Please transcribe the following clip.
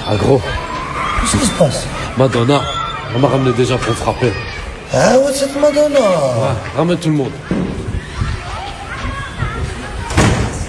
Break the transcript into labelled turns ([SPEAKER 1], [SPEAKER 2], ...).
[SPEAKER 1] Ah gros,
[SPEAKER 2] Qu'est-ce qui se passe?
[SPEAKER 1] Madonna, elle m'a ramené déjà pour frapper.
[SPEAKER 2] Ah ouais, cette Madonna.
[SPEAKER 1] Ouais, ramène tout le monde.